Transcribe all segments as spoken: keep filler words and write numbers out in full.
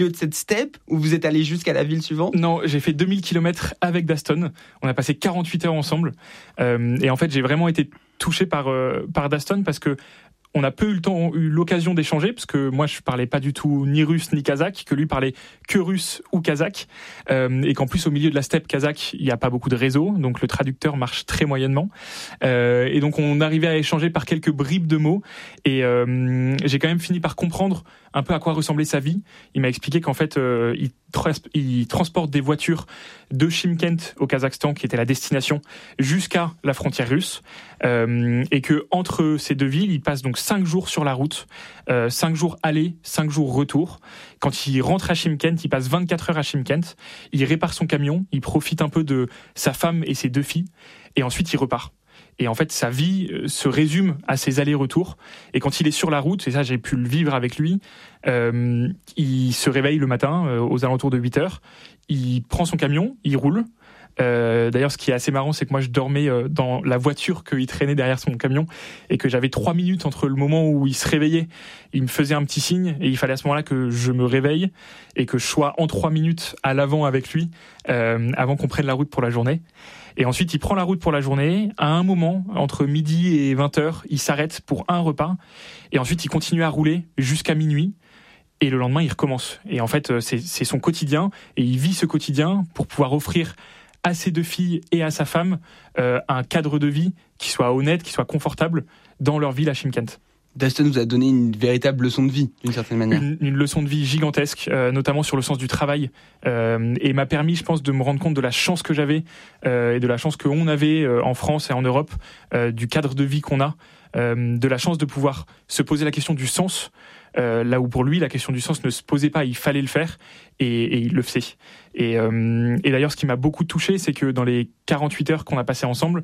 de cette steppe ou vous êtes allé jusqu'à la ville suivante ? Non, j'ai fait deux mille kilomètres avec Daston. On a passé quarante-huit heures ensemble. Euh, et en fait, j'ai vraiment été touché par, euh, par Daston parce que on a peu eu le temps, eu l'occasion d'échanger, parce que moi je parlais pas du tout ni russe ni kazakh, que lui parlait que russe ou kazakh, euh, et qu'en plus au milieu de la steppe kazakh, il n'y a pas beaucoup de réseau, donc le traducteur marche très moyennement. Euh, et donc on arrivait à échanger par quelques bribes de mots, et euh, j'ai quand même fini par comprendre un peu à quoi ressemblait sa vie. Il m'a expliqué qu'en fait, euh, il, tra- il transporte des voitures de Chimkent au Kazakhstan, qui était la destination, jusqu'à la frontière russe, euh, et que entre ces deux villes, il passe donc cinq jours sur la route, euh, cinq jours aller, cinq jours retour. Quand il rentre à Chimkent, il passe vingt-quatre heures à Chimkent, il répare son camion, il profite un peu de sa femme et ses deux filles, et ensuite il repart. Et en fait, sa vie se résume à ses allers-retours. Et quand il est sur la route, et ça j'ai pu le vivre avec lui, euh, il se réveille le matin euh, aux alentours de huit heures, il prend son camion, il roule. Euh, d'ailleurs, ce qui est assez marrant, c'est que moi je dormais euh, dans la voiture qu'il traînait derrière son camion et que j'avais trois minutes entre le moment où il se réveillait, il me faisait un petit signe et il fallait à ce moment-là que je me réveille et que je sois en trois minutes à l'avant avec lui euh, avant qu'on prenne la route pour la journée. Et ensuite, il prend la route pour la journée. À un moment, entre midi et vingt heures, il s'arrête pour un repas. Et ensuite, il continue à rouler jusqu'à minuit. Et le lendemain, il recommence. Et en fait, c'est, c'est son quotidien. Et il vit ce quotidien pour pouvoir offrir à ses deux filles et à sa femme euh, un cadre de vie qui soit honnête, qui soit confortable dans leur ville à Chimkent. Daston vous a donné une véritable leçon de vie, d'une certaine manière. Une, une leçon de vie gigantesque, euh, notamment sur le sens du travail, euh, et m'a permis, je pense, de me rendre compte de la chance que j'avais euh, et de la chance qu'on avait euh, en France et en Europe, euh, du cadre de vie qu'on a, euh, de la chance de pouvoir se poser la question du sens, euh, là où pour lui, la question du sens ne se posait pas, il fallait le faire, et, et il le faisait. Et, euh, et d'ailleurs, ce qui m'a beaucoup touché, c'est que dans les quarante-huit heures qu'on a passées ensemble,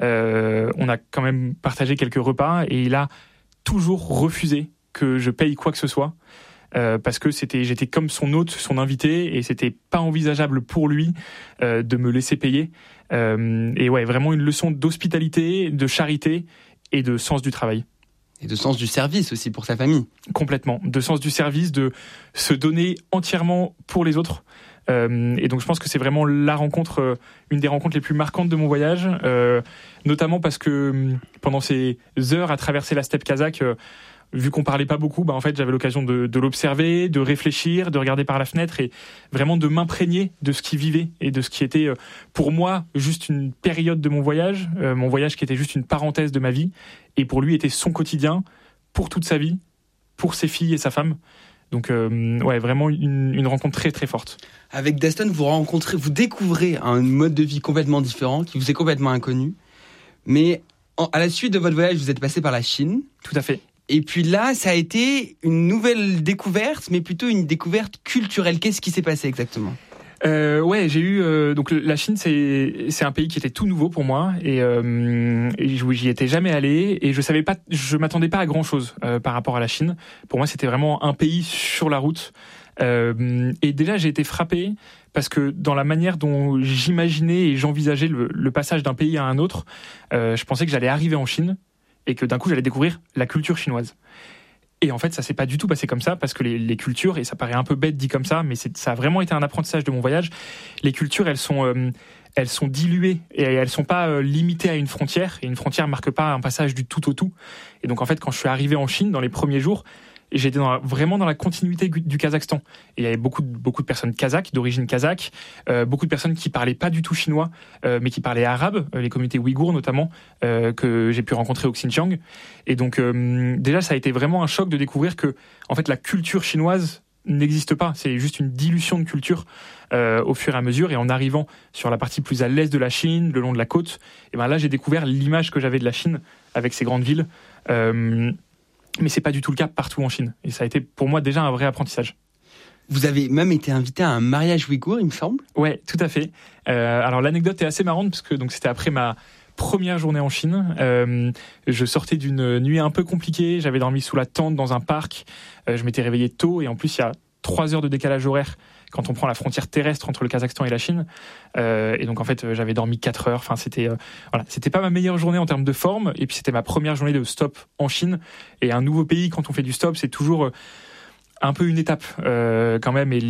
euh, on a quand même partagé quelques repas, et il a toujours refusé que je paye quoi que ce soit euh, parce que c'était j'étais comme son hôte, son invité, et c'était pas envisageable pour lui euh, de me laisser payer. Euh, et ouais, vraiment une leçon d'hospitalité, de charité et de sens du travail. Et de sens du service aussi pour sa famille. Complètement, de sens du service, de se donner entièrement pour les autres. Euh, et donc je pense que c'est vraiment la rencontre, euh, une des rencontres les plus marquantes de mon voyage, euh, notamment parce que euh, pendant ces heures à traverser la steppe kazakh, euh, vu qu'on parlait pas beaucoup, bah en fait j'avais l'occasion de, de l'observer, de réfléchir, de regarder par la fenêtre et vraiment de m'imprégner de ce qu'il vivait et de ce qui était euh, pour moi juste une période de mon voyage, euh, mon voyage qui était juste une parenthèse de ma vie, et pour lui était son quotidien, pour toute sa vie, pour ses filles et sa femme. Donc euh, ouais, vraiment une, une rencontre très très forte. Avec Daston, vous rencontrez, vous découvrez un mode de vie complètement différent, qui vous est complètement inconnu. Mais en, à la suite de votre voyage, vous êtes passé par la Chine. Tout à fait. Et puis là, ça a été une nouvelle découverte, mais plutôt une découverte culturelle. Qu'est-ce qui s'est passé exactement ? Euh, ouais, j'ai eu euh, donc la Chine, c'est c'est un pays qui était tout nouveau pour moi, et, euh, et j'y étais jamais allé, et je savais pas, je m'attendais pas à grand chose euh, par rapport à la Chine. Pour moi, c'était vraiment un pays sur la route. Euh, et déjà, j'ai été frappé parce que dans la manière dont j'imaginais et j'envisageais le, le passage d'un pays à un autre, euh, je pensais que j'allais arriver en Chine et que d'un coup, j'allais découvrir la culture chinoise. Et en fait, ça s'est pas du tout passé comme ça, parce que les, les cultures, et ça paraît un peu bête dit comme ça, mais c'est, ça a vraiment été un apprentissage de mon voyage. Les cultures, elles sont, euh, elles sont diluées et elles sont pas euh, limitées à une frontière. Et une frontière marque pas un passage du tout au tout. Et donc en fait, quand je suis arrivé en Chine dans les premiers jours, j'étais dans la, vraiment dans la continuité du, du Kazakhstan. Et il y avait beaucoup de, beaucoup de personnes kazakhs, d'origine kazakh, euh, beaucoup de personnes qui parlaient pas du tout chinois, euh, mais qui parlaient arabe, euh, les communautés ouïghours notamment, euh, que j'ai pu rencontrer au Xinjiang. Et donc euh, déjà, ça a été vraiment un choc de découvrir que, en fait, la culture chinoise n'existe pas. C'est juste une dilution de culture euh, au fur et à mesure. Et en arrivant sur la partie plus à l'est de la Chine, le long de la côte, et ben là, j'ai découvert l'image que j'avais de la Chine avec ses grandes villes. Euh, Mais c'est pas du tout le cas partout en Chine. Et ça a été pour moi déjà un vrai apprentissage. Vous avez même été invité à un mariage ouïghour, il me semble. Ouais, tout à fait. Euh, alors l'anecdote est assez marrante parce que donc c'était après ma première journée en Chine. Euh, je sortais d'une nuit un peu compliquée. J'avais dormi sous la tente dans un parc. Euh, je m'étais réveillé tôt, et en plus il y a trois heures de décalage horaire quand on prend la frontière terrestre entre le Kazakhstan et la Chine. Euh, et donc en fait j'avais dormi quatre heures. Enfin c'était euh, voilà, c'était pas ma meilleure journée en termes de forme, et puis c'était ma première journée de stop en Chine, et un nouveau pays, quand on fait du stop, c'est toujours euh, un peu une étape euh, quand même. Et